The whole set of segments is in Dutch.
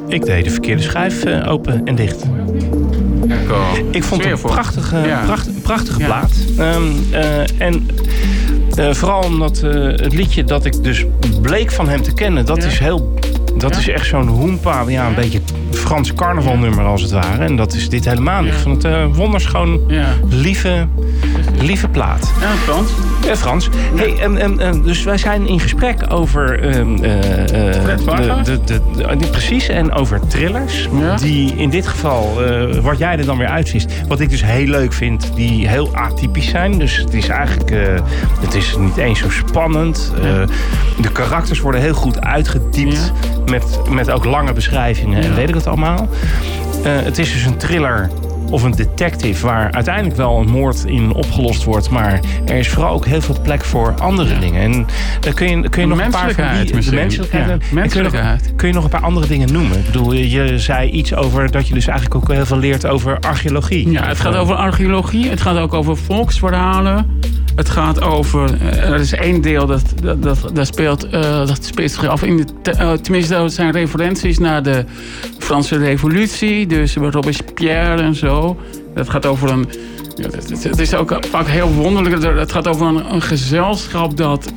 Ik deed de verkeerde schijf open en dicht. Ik vond het een prachtige plaat. Vooral omdat het liedje dat ik dus bleek van hem te kennen... dat is heel... Dat is echt zo'n hoempa, een beetje Frans carnavalnummer als het ware. En dat is dit helemaal niet. Ik vond het wonderschoon, lieve plaat. Ja, Frans. Frans. Hey, dus wij zijn in gesprek over... precies, en over thrillers. Ja. Die in dit geval, wat jij er dan weer uitvist... wat ik dus heel leuk vind, die heel atypisch zijn. Dus het is eigenlijk... het is niet eens zo spannend. De karakters worden heel goed uitgediept... Met ook lange beschrijvingen en weet ik het allemaal. Het is dus een thriller of een detective... waar uiteindelijk wel een moord in opgelost wordt... maar er is vooral ook heel veel plek voor andere dingen. En dan kun je nog een paar van die... De menselijkheid. Kun je nog een paar andere dingen noemen? Ik bedoel, je zei iets over dat je dus eigenlijk ook heel veel leert over archeologie. Ja, het gaat over archeologie. Het gaat ook over volksverhalen. Het gaat over... er is één deel dat speelt zich af in tenminste, dat zijn referenties naar de Franse Revolutie. Dus Robespierre en zo. Dat gaat over een... Het is ook vaak heel wonderlijk. Het gaat over een gezelschap dat...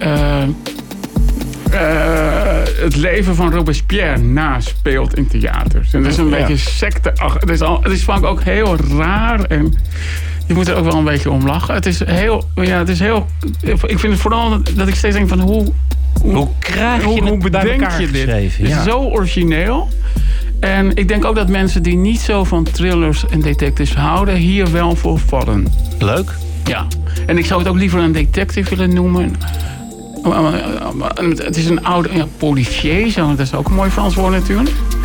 het leven van Robespierre naspeelt in theaters. En dat is een beetje secte. Het is vaak ook heel raar en je moet er ook wel een beetje om lachen. Het is heel... Ik vind het vooral dat ik steeds denk van hoe bedenk je dit? Het is zo origineel. En ik denk ook dat mensen die niet zo van thrillers en detectives houden... hier wel voor vallen. Leuk. Ja. En ik zou het ook liever een detective willen noemen... Het is een oude policier, dat is ook een mooi Frans woord natuurlijk.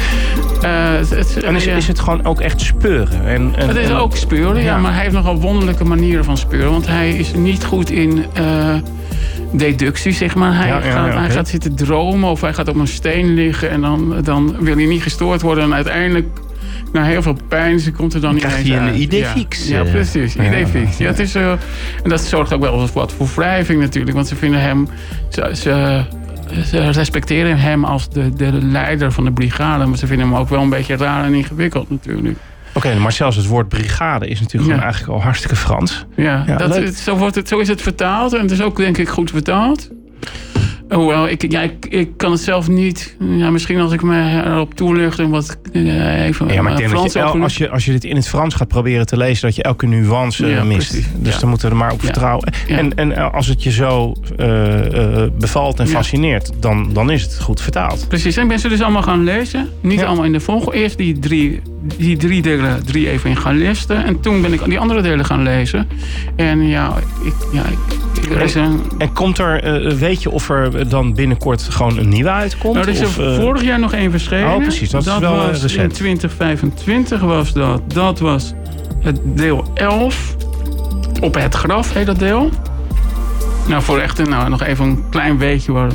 Is het gewoon ook echt speuren? Het is ook speuren, maar hij heeft nogal wonderlijke manieren van speuren. Want hij is niet goed in deductie, zeg maar. Hij gaat zitten dromen of hij gaat op een steen liggen... en dan wil hij niet gestoord worden en uiteindelijk... Na heel veel pijn komt er dan niet eens uit. Krijg je een idee fix. Ja, precies. Idee fix. Ja, het is, en dat zorgt ook wel wat voor wrijving natuurlijk. Want ze vinden hem... Ze respecteren hem als de leider van de brigade. Maar ze vinden hem ook wel een beetje raar en ingewikkeld natuurlijk. Oké, maar zelfs het woord brigade is natuurlijk gewoon eigenlijk al hartstikke Frans. Zo is het vertaald. En het is ook denk ik goed vertaald. Hoewel, ik kan het zelf niet... Ja, misschien als ik me erop toelicht en wat even... Ja, maar ik denk Frans dat als je dit in het Frans gaat proberen te lezen... dat je elke nuance mist. Precies, dus dan moeten we er maar op vertrouwen. Ja. En als het je zo bevalt en fascineert... Dan is het goed vertaald. Precies, en ik ben ze dus allemaal gaan lezen. Niet allemaal in de volgorde. Eerst die drie delen even in gaan listen. En toen ben ik die andere delen gaan lezen. En En komt er, weet je of er dan binnenkort gewoon een nieuwe uitkomt? Nou, er is vorig jaar nog één verschenen. Oh, precies. Dat is wel was recent. In 2025 was dat. Dat was het deel 11. Op het graf heet dat deel. Nou, voor echt nog even een klein weetje.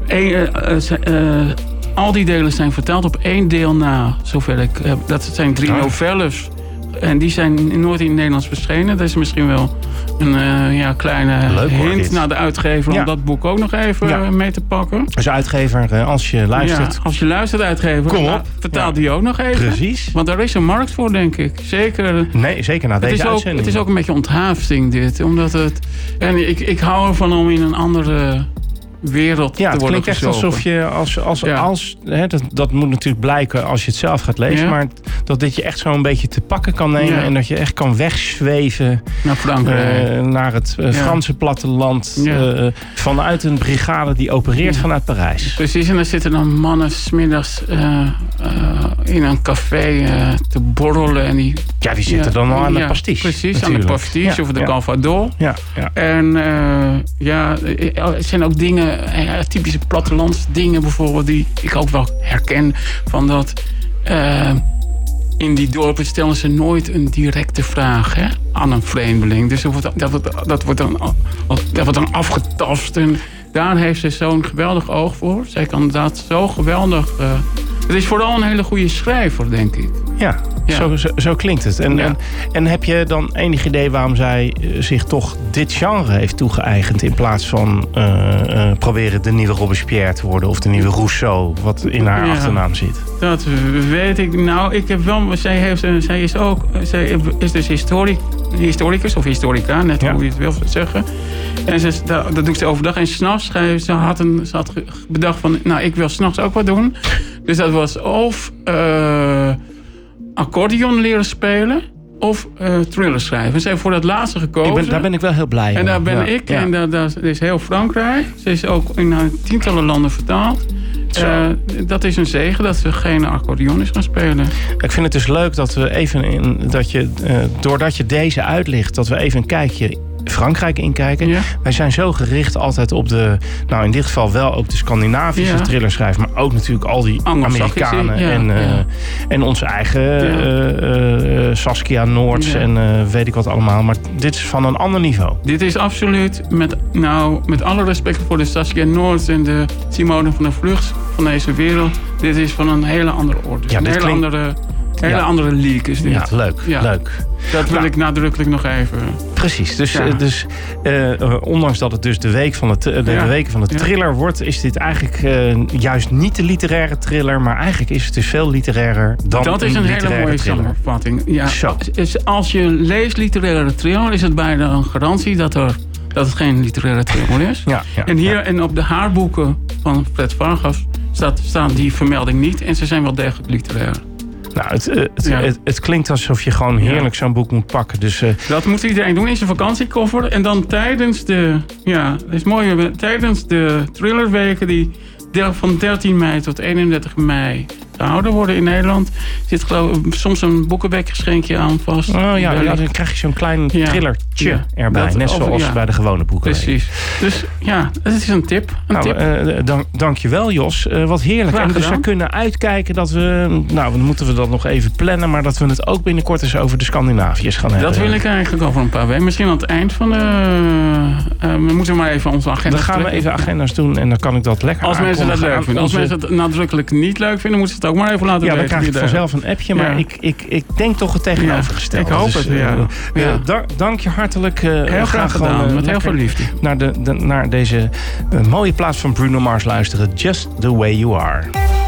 Al die delen zijn vertaald op één deel na. Zover ik heb. Dat zijn 3 novelles. En die zijn nooit in het Nederlands verschenen. Dat is misschien wel een kleine hint naar de uitgever... om dat boek ook nog even mee te pakken. Dus uitgever, als je luistert... Ja, als je luistert, uitgever. Kom op. Vertaal die ook nog even. Precies. Want daar is een markt voor, denk ik. Zeker. Nee, zeker na deze uitzending. Het is ook een beetje onthaafsting, dit. Omdat het... En ik hou ervan om in een andere... wereld te worden het klinkt echt alsof je dat moet natuurlijk blijken als je het zelf gaat lezen, maar dat dit je echt zo een beetje te pakken kan nemen en dat je echt kan wegzweven naar het Franse platteland vanuit een brigade die opereert vanuit Parijs. Precies, en dan zitten dan mannen 's middags in een café te borrelen en die zitten dan al aan de pastis. Precies, natuurlijk. aan de pastis of de Calvados. Ja. En het zijn ook dingen, typische plattelandsdingen bijvoorbeeld, die ik ook wel herken van dat in die dorpen stellen ze nooit een directe vraag aan een vreemdeling. Dus dat wordt dan afgetast en daar heeft ze zo'n geweldig oog voor. Zij kan dat zo geweldig... het is vooral een hele goede schrijver, denk ik. Ja. Zo klinkt het. En heb je dan enig idee waarom zij zich toch dit genre heeft toegeëigend... in plaats van proberen de nieuwe Robespierre te worden... of de nieuwe Rousseau, wat in haar achternaam zit? Dat weet ik. Nou, ik heb wel... Zij is dus historicus of historica, net hoe je het wil zeggen. En dat doet ze overdag. En 's nachts ze had bedacht van... Nou, ik wil 's nachts ook wat doen. Dus dat was of accordeon leren spelen... of thrillers schrijven. Ze heeft voor dat laatste gekozen. Daar ben ik wel heel blij om. En daar ben ik. Ja. En daar is heel Frankrijk. Ze is ook in tientallen landen vertaald. Dat is een zegen dat ze geen accordeon is gaan spelen. Ik vind het dus leuk dat we even doordat je deze uitlicht... dat we even een kijkje Frankrijk inkijken. Ja. Wij zijn zo gericht altijd op de... Nou, in dit geval wel ook de Scandinavische thrillerschrijver... maar ook natuurlijk al die Amerikanen en onze eigen Saskia Noords en weet ik wat allemaal. Maar dit is van een ander niveau. Dit is absoluut, met alle respect voor de Saskia Noords... en de Simone van der Vlucht van deze wereld... dit is van een hele andere orde. Ja, een hele andere league is dit. Ja, leuk. Dat wil ik nadrukkelijk nog even... Precies. Dus ondanks dat het dus de week van de weken van de thriller wordt... is dit eigenlijk juist niet de literaire thriller... maar eigenlijk is het dus veel literairder dan dat is een hele mooie samenvatting. Ja, als je leest literaire thriller... is het bijna een garantie dat het geen literaire thriller is. En op de haarboeken van Fred Vargas... staat die vermelding niet. En ze zijn wel degelijk literair. Nou, het klinkt alsof je gewoon heerlijk zo'n boek moet pakken. Dus, dat moet iedereen doen in zijn vakantiekoffer. En dan tijdens de thrillerweken... die van 13 mei tot 31 mei gehouden worden in Nederland... zit soms een boekenweekgeschenkje aan vast. Oh ja, dan krijg je zo'n klein thrillertje erbij. Net zoals bij de gewone boeken. Precies. Dus dat is een tip. Dankjewel Jos. Wat heerlijk. En dus we kunnen uitkijken dat we... Nou, dan moeten we dat nog even plannen... maar dat we het ook binnenkort eens over de Scandinaviërs gaan hebben. Dat wil ik eigenlijk over een paar weken. Misschien aan het eind van de... we moeten maar even onze agenda Dan gaan we even agenda's doen en dan kan ik dat lekker Als mensen dat leuk vinden. Als mensen het nadrukkelijk niet leuk vinden... moeten ze het ook maar even laten weten. Dan krijg ik vanzelf een appje, maar ik denk toch het tegenovergestelde. Ik hoop het, Dank je hartelijk. Heel graag gedaan, met heel veel liefde. Naar deze mooie plaats van Bruno Mars luisteren. Just the way you are.